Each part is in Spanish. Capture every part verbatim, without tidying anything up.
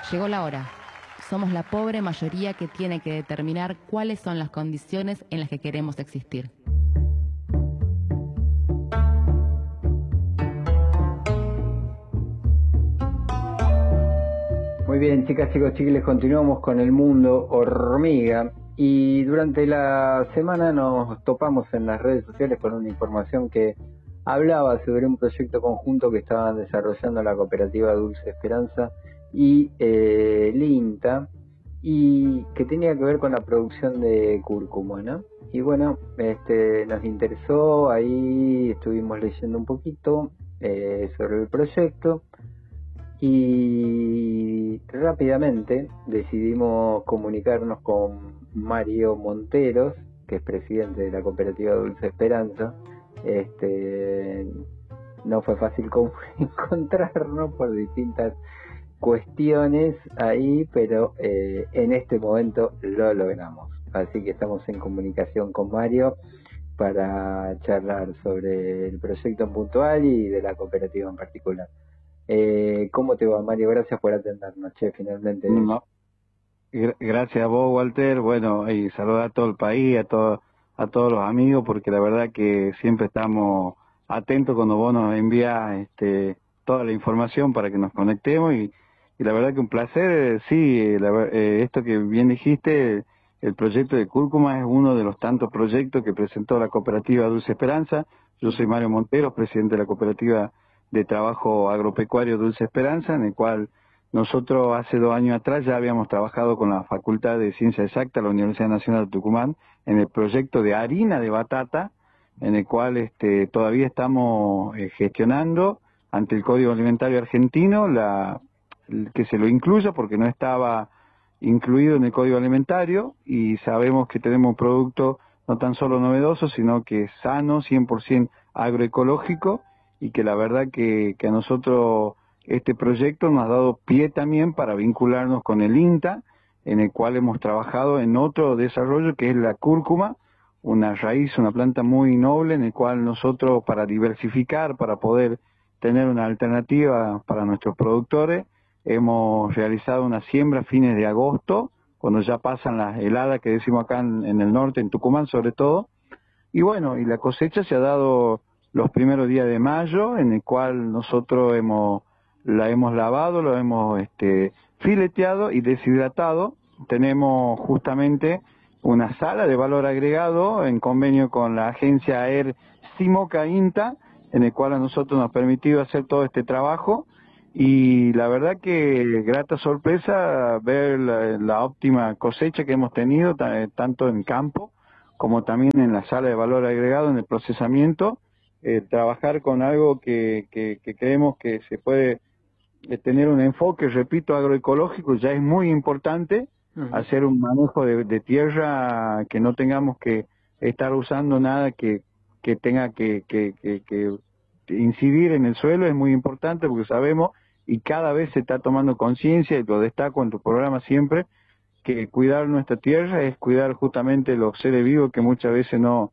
Llegó la hora. Somos la pobre mayoría que tiene que determinar cuáles son las condiciones en las que queremos existir. Muy bien, chicas, chicos, chiquiles, continuamos con el mundo hormiga. Y durante la semana nos topamos en las redes sociales con una información que hablaba sobre un proyecto conjunto que estaban desarrollando la cooperativa Dulce Esperanza y eh, el INTA, y que tenía que ver con la producción de cúrcuma, ¿no? Y bueno, este, nos interesó, ahí estuvimos leyendo un poquito eh, sobre el proyecto y rápidamente decidimos comunicarnos con Mario Monteros, que es presidente de la cooperativa Dulce Esperanza. Este, no fue fácil encontrarnos por distintas cuestiones ahí, pero eh, en este momento lo logramos. Así que estamos en comunicación con Mario para charlar sobre el proyecto en puntual y de la cooperativa en particular. Eh, ¿Cómo te va, Mario? Gracias por atendernos, che, finalmente. No, gracias a vos, Walter. Bueno, y saludar a todo el país, a todo, a todos los amigos, porque la verdad que siempre estamos atentos cuando vos nos envías este, toda la información para que nos conectemos y, y la verdad que un placer. Sí, la, eh, esto que bien dijiste, el proyecto de cúrcuma es uno de los tantos proyectos que presentó la cooperativa Dulce Esperanza. Yo soy Mario Monteros, presidente de la cooperativa de trabajo agropecuario Dulce Esperanza, en el cual nosotros hace dos años atrás ya habíamos trabajado con la Facultad de Ciencia Exacta de la Universidad Nacional de Tucumán en el proyecto de harina de batata, en el cual este, todavía estamos eh, gestionando ante el Código Alimentario Argentino la, que se lo incluya, porque no estaba incluido en el Código Alimentario, y sabemos que tenemos un producto no tan solo novedoso, sino que es sano, cien por ciento agroecológico, y que la verdad que, que a nosotros este proyecto nos ha dado pie también para vincularnos con el INTA, en el cual hemos trabajado en otro desarrollo que es la cúrcuma, una raíz, una planta muy noble, en el cual nosotros, para diversificar, para poder tener una alternativa para nuestros productores, hemos realizado una siembra a fines de agosto, cuando ya pasan las heladas que decimos acá en, en el norte, en Tucumán sobre todo, y bueno, y la cosecha se ha dado los primeros días de mayo, en el cual nosotros hemos la hemos lavado, lo hemos este, fileteado y deshidratado. Tenemos justamente una sala de valor agregado en convenio con la agencia A E R Simoca INTA, en el cual a nosotros nos ha permitido hacer todo este trabajo, y la verdad que grata sorpresa ver la, la óptima cosecha que hemos tenido, tanto en campo como también en la sala de valor agregado, en el procesamiento. Eh, trabajar con algo que, que, que creemos que se puede eh, tener un enfoque, repito, agroecológico, ya es muy importante. Uh-huh. Hacer un manejo de, de tierra, que no tengamos que estar usando nada que, que tenga que, que, que, que incidir en el suelo, es muy importante, porque sabemos, y cada vez se está tomando conciencia, y lo destaco en tu programa siempre, que cuidar nuestra tierra es cuidar justamente los seres vivos que muchas veces no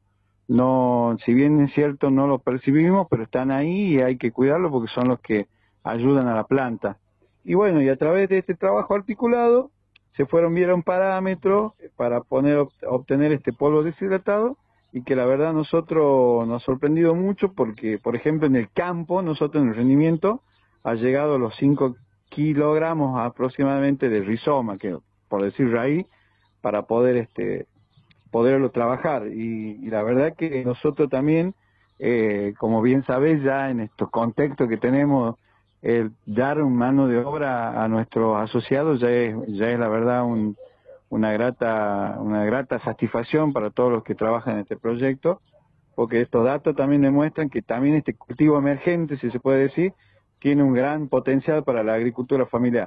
no, si bien es cierto no los percibimos, pero están ahí y hay que cuidarlos porque son los que ayudan a la planta. Y bueno, y a través de este trabajo articulado se fueron, vieron parámetros para poner, obtener este polvo deshidratado, y que la verdad a nosotros nos ha sorprendido mucho, porque por ejemplo en el campo, nosotros en el rendimiento ha llegado a los cinco kilogramos aproximadamente de rizoma, que por decir raíz, para poder este poderlo trabajar, y, y la verdad que nosotros también, eh, como bien sabés, ya en estos contextos que tenemos, el dar un mano de obra a nuestros asociados ya es, ya es la verdad un, una grata una grata satisfacción para todos los que trabajan en este proyecto, porque estos datos también demuestran que también este cultivo emergente, si se puede decir, tiene un gran potencial para la agricultura familiar.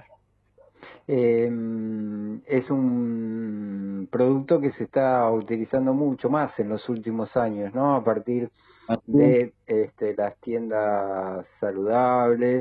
Eh, es un producto que se está utilizando mucho más en los últimos años, ¿no? A partir de este, las tiendas saludables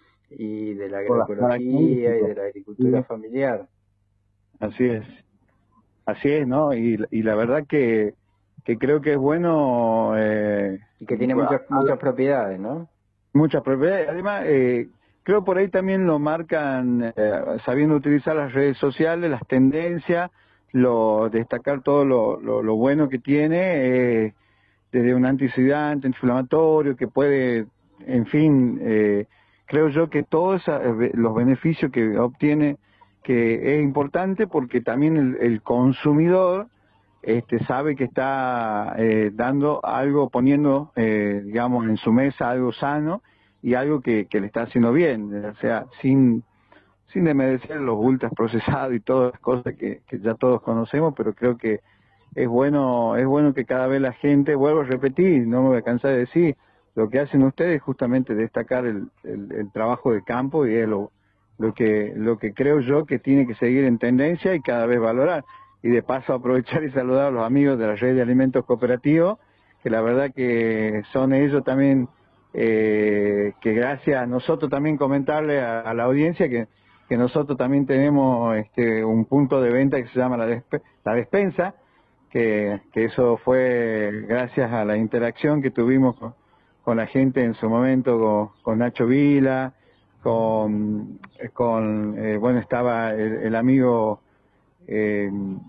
y de la agroecología y de la agricultura sí. familiar. Así es, así es, ¿no? Y, y la verdad que, que creo que es bueno... Eh, y que tiene muchas, muchas propiedades, ¿no? Muchas propiedades, además... Eh, creo por ahí también lo marcan, eh, sabiendo utilizar las redes sociales, las tendencias, lo destacar todo lo, lo, lo bueno que tiene, eh, desde un antioxidante, antiinflamatorio, que puede, en fin, eh, creo yo que todos los beneficios que obtiene, que es importante porque también el, el consumidor este, sabe que está eh, dando algo, poniendo, eh, digamos, en su mesa algo sano y algo que, que le está haciendo bien, o sea, sin sin desmerecer los ultras procesados y todas las cosas que, que ya todos conocemos, pero creo que es bueno es bueno que cada vez la gente, vuelvo a repetir, no me voy a cansar de decir, lo que hacen ustedes es justamente destacar el, el, el trabajo de campo y es lo, lo que lo que creo yo que tiene que seguir en tendencia y cada vez valorar. Y de paso aprovechar y saludar a los amigos de la red de alimentos cooperativos, que la verdad que son ellos también, eh, que gracias a nosotros también comentarle a, a la audiencia que, que nosotros también tenemos este, un punto de venta que se llama la, despe la despensa, que, que eso fue gracias a la interacción que tuvimos con, con la gente en su momento, con, con Nacho Vila, con, con eh, bueno, estaba el, el amigo eh,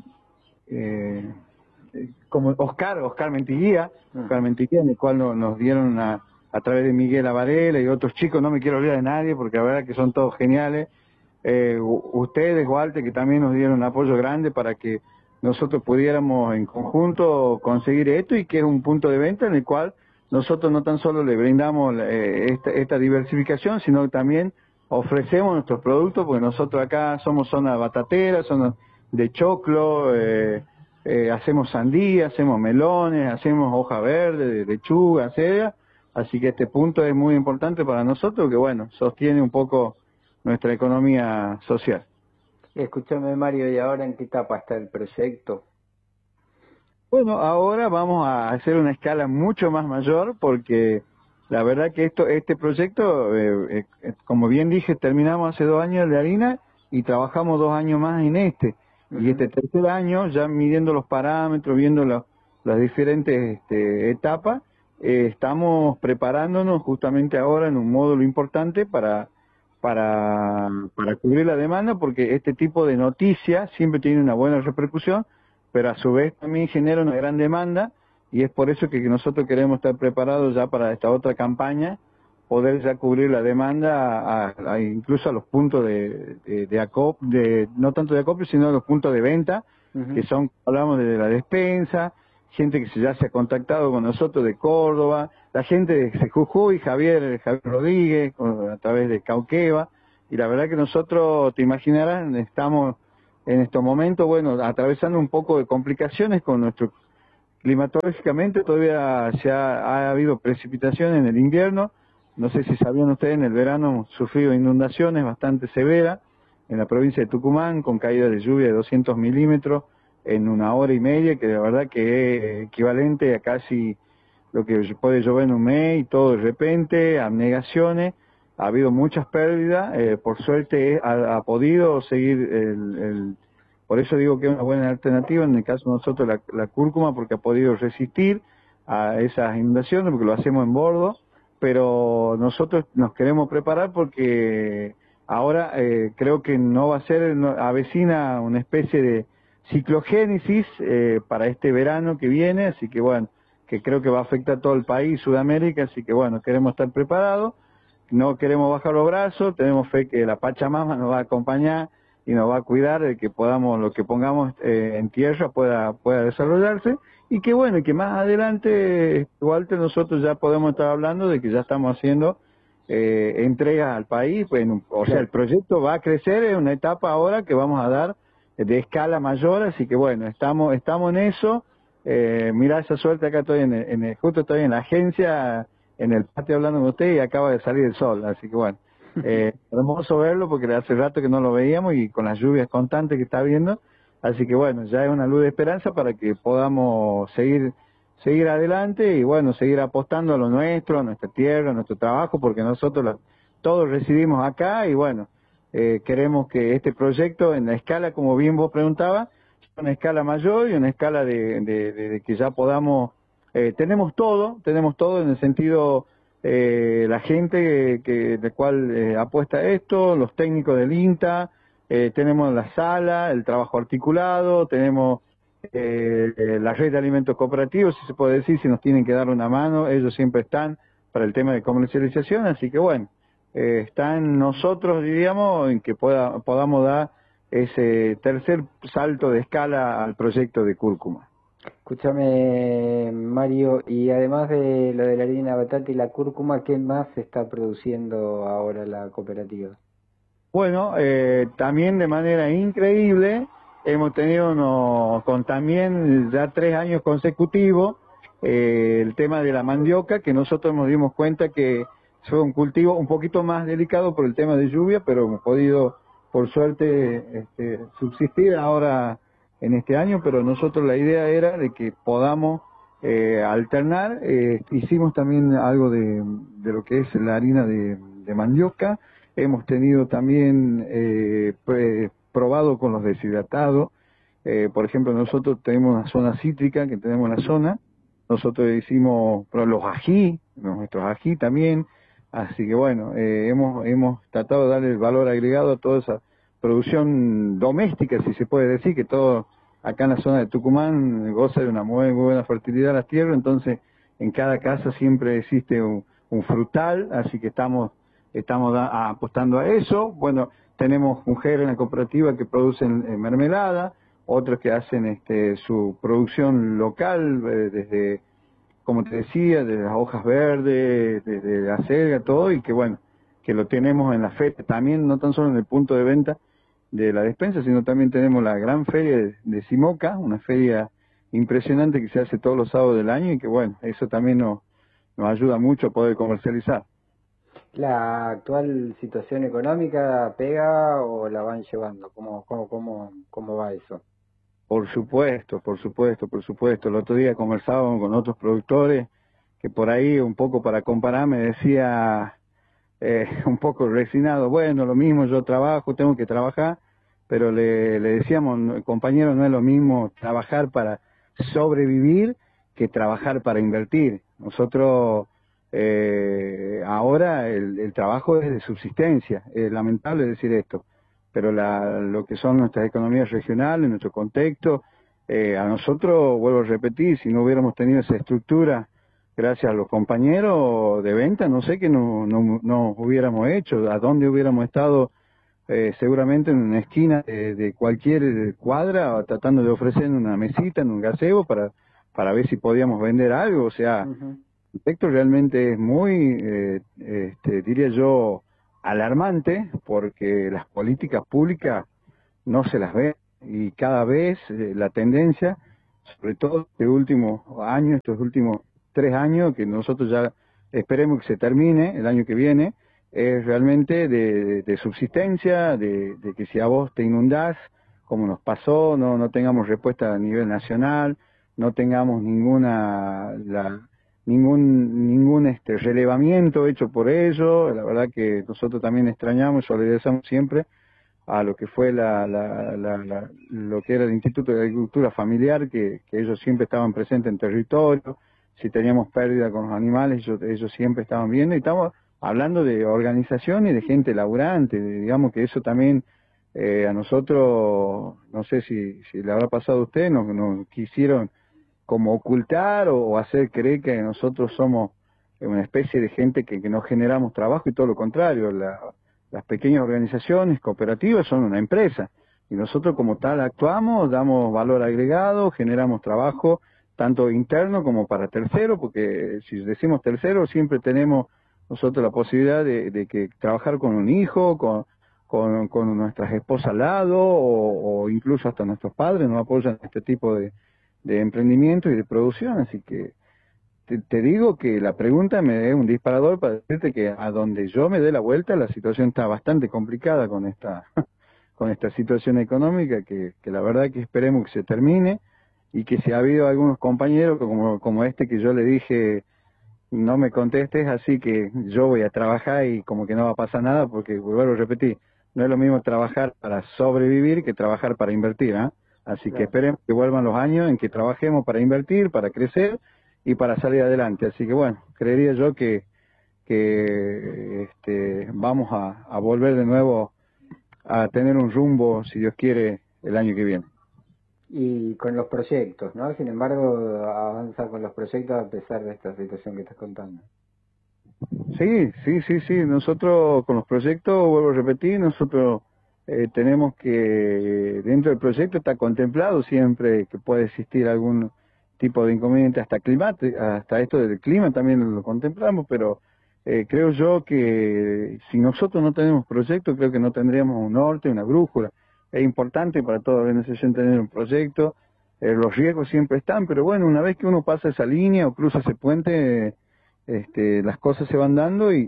eh, como Oscar, Oscar Mentiguía, Oscar Mentiguía, en el cual no, nos dieron a, a través de Miguel Avarela y otros chicos, no me quiero olvidar de nadie porque la verdad que son todos geniales, eh, ustedes, Walter, que también nos dieron un apoyo grande para que nosotros pudiéramos en conjunto conseguir esto y que es un punto de venta en el cual nosotros no tan solo le brindamos eh, esta, esta diversificación, sino que también ofrecemos nuestros productos, porque nosotros acá somos zona batatera, zona de choclo, eh, eh, hacemos sandía, hacemos melones, hacemos hoja verde, de lechuga, cebolla, así que este punto es muy importante para nosotros, que bueno, sostiene un poco nuestra economía social. Escúchame, Mario, ¿y ahora en qué etapa está el proyecto? Bueno, ahora vamos a hacer una escala mucho más mayor porque la verdad que esto, este proyecto, eh, eh, como bien dije, terminamos hace dos años el de harina y trabajamos dos años más en este. Uh-huh. Y este tercer año, ya midiendo los parámetros, viendo la, las diferentes este, etapas, eh, estamos preparándonos justamente ahora en un módulo importante para, para, para cubrir la demanda, porque este tipo de noticias siempre tiene una buena repercusión, pero a su vez también genera una gran demanda, y es por eso que nosotros queremos estar preparados ya para esta otra campaña, poder ya cubrir la demanda a, a, a incluso a los puntos de, de, de acop, de, no tanto de acopio, sino a los puntos de venta, uh-huh. que son, hablamos de la despensa, gente que ya se ha contactado con nosotros de Córdoba, la gente de Jujuy, Javier, Javier Rodríguez, a través de Cauqueva, y la verdad que nosotros, te imaginarás, estamos en estos momentos, bueno, atravesando un poco de complicaciones con nuestro, climatológicamente todavía se ha, ha habido precipitaciones en el invierno, no sé si sabían ustedes, en el verano hemos sufrido inundaciones bastante severas en la provincia de Tucumán, con caídas de lluvia de doscientos milímetros en una hora y media, que la verdad que es equivalente a casi lo que puede llover en un mes, y todo de repente, abnegaciones, ha habido muchas pérdidas, eh, por suerte ha, ha podido seguir el, el, por eso digo que es una buena alternativa, en el caso de nosotros la, la cúrcuma, porque ha podido resistir a esas inundaciones, porque lo hacemos en bordo, pero nosotros nos queremos preparar porque ahora eh, creo que no va a ser, no, avecina una especie de ciclogénesis eh, para este verano que viene, así que bueno, que creo que va a afectar a todo el país, Sudamérica, así que bueno, queremos estar preparados, no queremos bajar los brazos, tenemos fe que la Pachamama nos va a acompañar y nos va a cuidar de que podamos, lo que pongamos eh, en tierra pueda pueda desarrollarse, y que bueno, y que más adelante, Walter, nosotros ya podemos estar hablando de que ya estamos haciendo eh, entregas al país, pues, o sea, el proyecto va a crecer, es una etapa ahora que vamos a dar de escala mayor, así que bueno, estamos estamos en eso. Eh, mira esa suerte, acá estoy en, el, en el, justo estoy en la agencia, en el patio hablando con usted y acaba de salir el sol, así que bueno, eh, hermoso verlo porque hace rato que no lo veíamos y con las lluvias constantes que está habiendo, así que bueno, ya es una luz de esperanza para que podamos seguir seguir adelante y bueno, seguir apostando a lo nuestro, a nuestra tierra, a nuestro trabajo, porque nosotros la, todos residimos acá y bueno, eh, queremos que este proyecto en la escala, como bien vos preguntabas, una escala mayor y una escala de, de, de, de que ya podamos, eh, tenemos todo, tenemos todo en el sentido eh, la gente que, de cual eh, apuesta a esto, los técnicos del INTA, eh, tenemos la sala, el trabajo articulado, tenemos eh, la red de alimentos cooperativos, si se puede decir, si nos tienen que dar una mano, ellos siempre están para el tema de comercialización, así que bueno, eh, está en nosotros, diríamos, en que pueda, podamos dar ese tercer salto de escala al proyecto de cúrcuma. Escúchame, Mario, y además de lo de la harina de batata y la cúrcuma, ¿qué más se está produciendo ahora la cooperativa? Bueno, eh, también de manera increíble, hemos tenido unos, con también ya tres años consecutivos, eh, el tema de la mandioca, que nosotros nos dimos cuenta que fue un cultivo un poquito más delicado por el tema de lluvia, pero hemos podido, por suerte, este, subsistir ahora en este año, pero nosotros la idea era de que podamos eh, alternar. Eh, hicimos también algo de, de lo que es la harina de, de mandioca. Hemos tenido también eh, pre, probado con los deshidratados. Eh, por ejemplo, nosotros tenemos una zona cítrica, que tenemos la zona. Nosotros hicimos los ají, nuestros ají también. Así que bueno, eh, hemos, hemos tratado de darle el valor agregado a toda esa producción doméstica, si se puede decir, que todo acá en la zona de Tucumán goza de una muy, muy buena fertilidad las tierras, entonces en cada casa siempre existe un, un frutal, así que estamos estamos da, apostando a eso. Bueno, tenemos mujeres en la cooperativa que producen eh, mermelada, otros que hacen este, su producción local, eh, desde, como te decía, desde las hojas verdes, desde la selga, todo, y que bueno, que lo tenemos en la feria también, no tan solo en el punto de venta de la despensa, sino también tenemos la gran feria de, de Simoca, una feria impresionante que se hace todos los sábados del año y que bueno, eso también nos, nos ayuda mucho a poder comercializar. ¿La actual situación económica pega o la van llevando? ¿Cómo, cómo, cómo, cómo va eso? Por supuesto, por supuesto, por supuesto. El otro día conversábamos con otros productores que por ahí, un poco para comparar, me decía eh, un poco resignado, bueno, lo mismo, yo trabajo, tengo que trabajar, pero le, le decíamos, compañero, no es lo mismo trabajar para sobrevivir que trabajar para invertir. Nosotros eh, ahora el, el trabajo es de subsistencia, es lamentable decir esto, pero la, lo que son nuestras economías regionales, nuestro contexto, eh, a nosotros, vuelvo a repetir, si no hubiéramos tenido esa estructura, gracias a los compañeros de venta, no sé qué no, no, no hubiéramos hecho, a dónde hubiéramos estado, eh, seguramente en una esquina de, de cualquier cuadra, tratando de ofrecer una mesita en un gazebo para, para ver si podíamos vender algo. O sea, uh-huh. El contexto realmente es muy, eh, este, diría yo, alarmante, porque las políticas públicas no se las ven, y cada vez eh, la tendencia, sobre todo este último año, estos últimos tres años, que nosotros ya esperemos que se termine el año que viene, es realmente de, de subsistencia, de, de que si a vos te inundás, como nos pasó, no, no tengamos respuesta a nivel nacional, no tengamos ninguna la, ningún ningún este relevamiento hecho por ello. La verdad que nosotros también extrañamos y solidarizamos siempre a lo que fue la, la, la, la, lo que era el Instituto de Agricultura Familiar, que, que ellos siempre estaban presentes en territorio. Si teníamos pérdida con los animales, ellos, ellos siempre estaban viendo, y estamos hablando de organización y de gente laburante, de, digamos que eso también eh, a nosotros, no sé si, si le habrá pasado a usted, nos, nos quisieron como ocultar o, o hacer creer que nosotros somos una especie de gente que, que no generamos trabajo, y todo lo contrario. La, las pequeñas organizaciones cooperativas son una empresa, y nosotros como tal actuamos, damos valor agregado, generamos trabajo, tanto interno como para tercero, porque si decimos tercero, siempre tenemos nosotros la posibilidad de, de que trabajar con un hijo, con, con, con nuestras esposas al lado, o, o incluso hasta nuestros padres nos apoyan en este tipo de, de emprendimiento y de producción. Así que te, te digo que la pregunta me es un disparador para decirte que a donde yo me dé la vuelta, la situación está bastante complicada con esta, con esta situación económica, que, que la verdad que esperemos que se termine. Y que si ha habido algunos compañeros como, como este que yo le dije, no me contestes, así que yo voy a trabajar y como que no va a pasar nada, porque vuelvo a repetir, no es lo mismo trabajar para sobrevivir que trabajar para invertir, ¿eh? Así claro. Que esperemos que vuelvan los años en que trabajemos para invertir, para crecer y para salir adelante. Así que bueno, creería yo que, que este, vamos a, a volver de nuevo a tener un rumbo, si Dios quiere, el año que viene. Y con los proyectos, ¿no? Sin embargo, avanza con los proyectos a pesar de esta situación que estás contando. Sí, sí, sí, sí. Nosotros con los proyectos, vuelvo a repetir, nosotros eh, tenemos que, dentro del proyecto está contemplado siempre que puede existir algún tipo de inconveniente, hasta climático, hasta esto del clima también lo contemplamos, pero eh, creo yo que si nosotros no tenemos proyecto, creo que no tendríamos un norte, una brújula. Es importante para toda organización tener un proyecto, eh, los riesgos siempre están, pero bueno, una vez que uno pasa esa línea o cruza ese puente, este, las cosas se van dando y,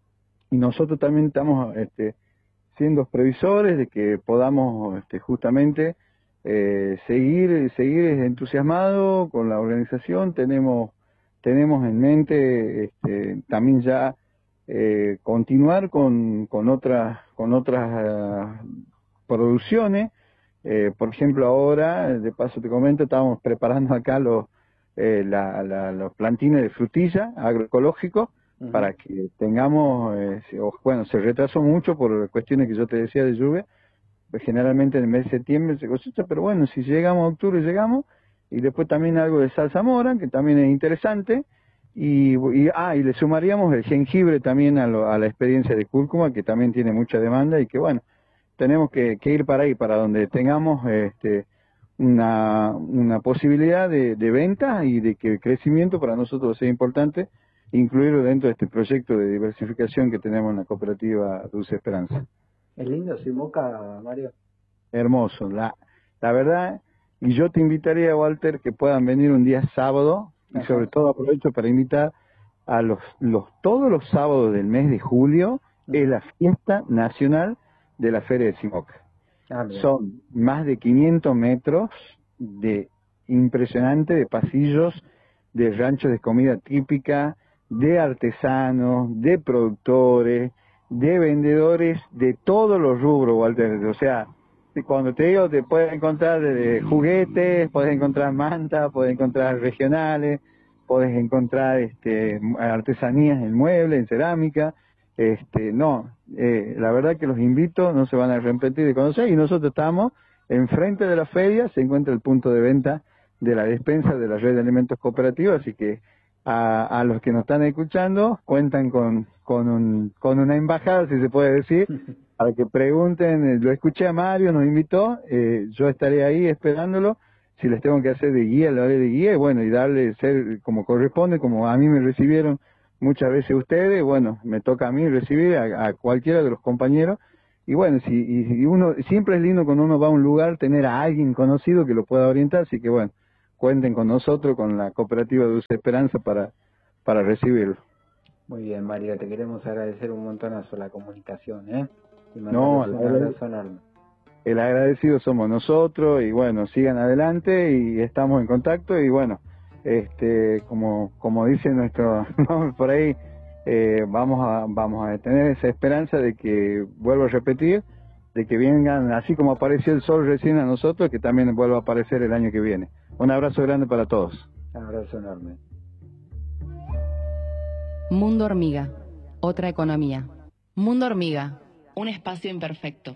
y nosotros también estamos este, siendo previsores de que podamos este, justamente eh, seguir seguir entusiasmados con la organización. Tenemos tenemos en mente este, también ya eh, continuar con con otras con otras uh, producciones. Eh, por ejemplo, ahora, de paso te comento, estamos preparando acá los eh, la, la, los plantines de frutilla agroecológicos, uh-huh, para que tengamos, eh, bueno, se retrasó mucho por cuestiones que yo te decía de lluvia, pues generalmente en el mes de septiembre se cosecha, pero bueno, si llegamos a octubre llegamos, y después también algo de salsa mora, que también es interesante, y, y ah, y le sumaríamos el jengibre también a, lo, a la experiencia de cúrcuma, que también tiene mucha demanda, y que bueno, tenemos que, que ir para ahí, para donde tengamos este una, una posibilidad de, de venta y de que el crecimiento para nosotros sea importante, incluirlo dentro de este proyecto de diversificación que tenemos en la cooperativa Dulce Esperanza. Es lindo Simoca, Mario. Hermoso, la, la verdad, y yo te invitaría, Walter, que puedan venir un día sábado, y Ajá. sobre todo aprovecho para invitar a los, los todos los sábados del mes de julio, uh-huh, es la fiesta nacional de la Feria de Simoca. Ah, son más de quinientos metros de impresionante, de pasillos, de ranchos de comida típica, de artesanos, de productores, de vendedores de todos los rubros, Walter. O sea, cuando te digo, te puedes encontrar de juguetes, puedes encontrar mantas, puedes encontrar regionales, puedes encontrar este, artesanías en muebles, en cerámica. Este, no, eh, la verdad que los invito, no se van a arrepentir de conocer, y nosotros estamos enfrente de la feria, se encuentra el punto de venta de la despensa de la red de alimentos cooperativos, así que a, a los que nos están escuchando cuentan con, con, un, con una embajada, si se puede decir, para que pregunten. Lo escuché a Mario, nos invitó, eh, yo estaré ahí esperándolo, si les tengo que hacer de guía, lo haré de guía, y bueno, y darle ser como corresponde, como a mí me recibieron muchas veces ustedes, bueno, me toca a mí recibir a, a cualquiera de los compañeros, y bueno, si y, y uno siempre es lindo cuando uno va a un lugar tener a alguien conocido que lo pueda orientar, así que bueno, cuenten con nosotros, con la cooperativa Dulce Esperanza para, para recibirlo. Muy bien, Mario, te queremos agradecer un montonazo la comunicación, ¿eh? Y no, un abrazo enorme. El agradecido somos nosotros, y bueno, sigan adelante y estamos en contacto, y bueno, este como como dice nuestro nombre por ahí, eh, vamos a vamos a tener esa esperanza de que, vuelvo a repetir, de que vengan, así como apareció el sol recién a nosotros, que también vuelva a aparecer el año que viene. Un abrazo grande para todos. Un abrazo enorme. Mundo Hormiga, otra economía. Mundo Hormiga, un espacio imperfecto.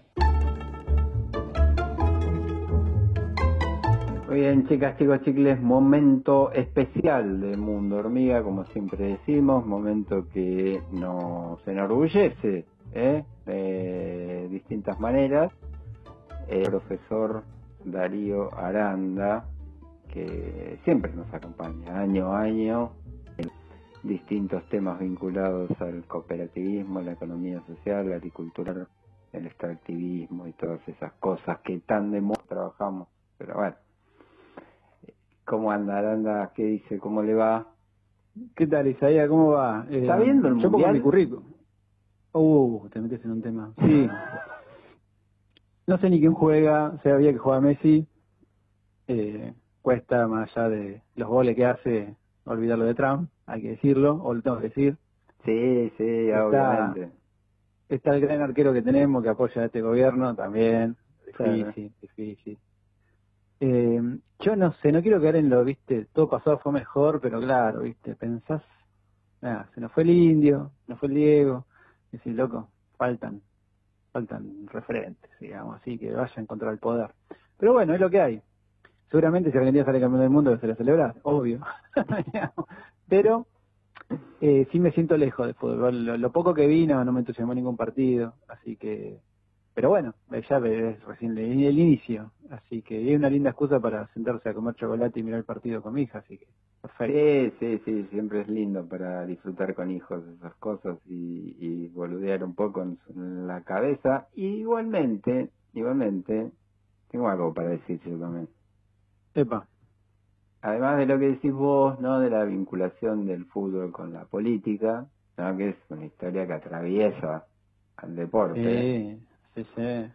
Muy bien, chicas, chicos, chicles, momento especial de Mundo Hormiga, como siempre decimos, momento que nos enorgullece, ¿eh? De distintas maneras. El profesor Darío Aranda, que siempre nos acompaña año a año en distintos temas vinculados al cooperativismo, la economía social, la agricultura, el extractivismo y todas esas cosas que tan de moda trabajamos, pero bueno. ¿Cómo anda, Aranda? ¿Qué dice? ¿Cómo le va? ¿Qué tal, Isaías? ¿Cómo va? Eh, ¿Está viendo el yo mundial? Pongo mi currículum. Uh, te metes en un tema. Sí. No sé ni quién juega, sabía que juega Messi. Eh, cuesta, más allá de los goles que hace, olvidarlo de Trump, hay que decirlo, o lo tengo que decir. Sí, sí, está, obviamente. Está el gran arquero que tenemos, que apoya a este gobierno también. Difícil, claro. difícil. Eh, yo no sé, no quiero caer en lo, viste, todo pasado fue mejor, pero claro, viste, pensás nada, se nos fue el Indio, se nos fue el Diego, y decir, loco, faltan, faltan referentes, digamos, así que vayan contra el poder. Pero bueno, es lo que hay. Seguramente si Argentina sale campeón del mundo se lo celebra, obvio. Pero eh, sí me siento lejos de fútbol. Lo, lo poco que vi no, no me entusiasmó ningún partido, así que... Pero bueno, ya es recién el, el inicio, así que es una linda excusa para sentarse a comer chocolate y mirar el partido con mi hija, así que perfecto. Sí, sí, sí, siempre es lindo para disfrutar con hijos esas cosas y, y boludear un poco en, su- en la cabeza. Y igualmente, igualmente, tengo algo para decir yo también. Epa. Además de lo que decís vos, ¿no? De la vinculación del fútbol con la política, ¿no? Que es una historia que atraviesa al deporte. Sí, sí, sí.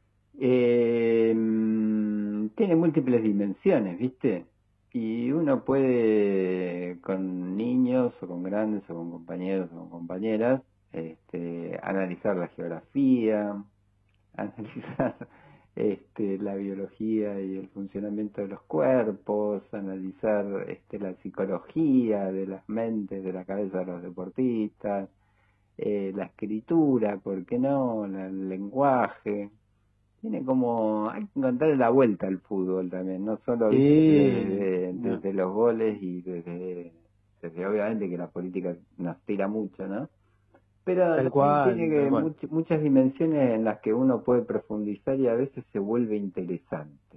Eh, mm, tiene múltiples dimensiones, ¿viste? Y uno puede, con niños o con grandes o con compañeros o con compañeras, este, analizar la geografía, analizar este, la biología y el funcionamiento de los cuerpos, analizar este, la psicología de las mentes, de la cabeza de los deportistas, eh, la escritura, ¿por qué no? La- el lenguaje. Tiene como, hay que encontrarle la vuelta al fútbol también, no solo ¿viste? Sí, desde, no. desde los goles y desde, desde obviamente que la política nos tira mucho, ¿no? Pero Tal también cual, tiene tal que cual. much- muchas dimensiones en las que uno puede profundizar y a veces se vuelve interesante.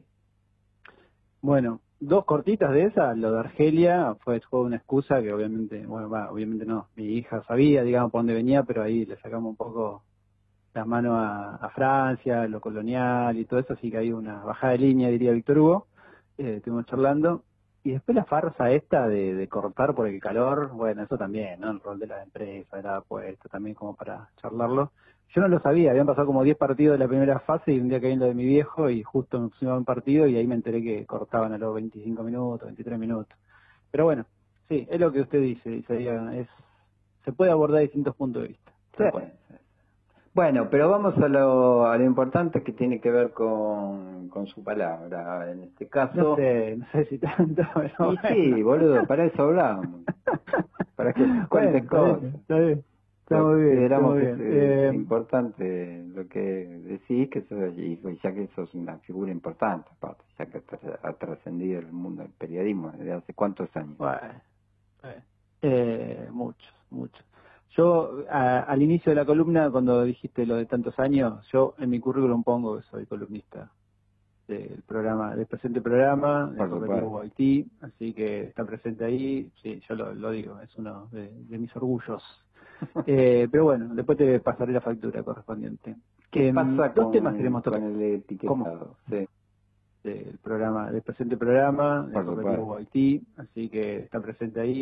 Bueno, dos cortitas de esas, lo de Argelia fue, fue una excusa que obviamente, bueno, va, obviamente no, mi hija sabía, digamos, por dónde venía, pero ahí le sacamos un poco las manos a, a Francia, lo colonial y todo eso, así que hay una bajada de línea, diría Víctor Hugo, eh, estuvimos charlando. Y después la farsa esta de, de cortar por el calor, bueno, eso también, ¿no? El rol de las empresas era puesto también como para charlarlo. Yo no lo sabía, habían pasado como diez partidos de la primera fase y un día caí en lo de mi viejo y justo me pusieron un partido y ahí me enteré que cortaban a los veinticinco minutos, veintitrés minutos. Pero bueno, sí, es lo que usted dice, Isaías, es, se puede abordar distintos puntos de vista. Sí. Bueno, pero vamos a lo, a lo importante que tiene que ver con, con su palabra. En este caso... No sé, no sé si tanto, pero Y sí, boludo, para eso hablamos. Para que bueno, cuentes está cosas. bien, está bien. Está muy bien, está Consideramos muy que es bien. eh, Eh, importante lo que decís, que sos, y y ya que sos una figura importante, aparte, ya que tra- ha trascendido el mundo del periodismo desde hace cuántos años. bueno, eh, eh, muchos, muchos. Yo, a- al inicio de la columna, cuando dijiste lo de tantos años, yo en mi currículum pongo que soy columnista del programa, del presente programa, del Por Correctivo supuesto. Haití, así que está presente ahí, sí, yo lo, lo digo, es uno de, de mis orgullos. Eh, pero bueno, después te pasaré la factura correspondiente. ¿Qué Em, pasa dos con, temas queremos con tocar. el etiquetado? Sí, Del programa, del presente programa, del por Correctivo supuesto. Haití, así que está presente ahí.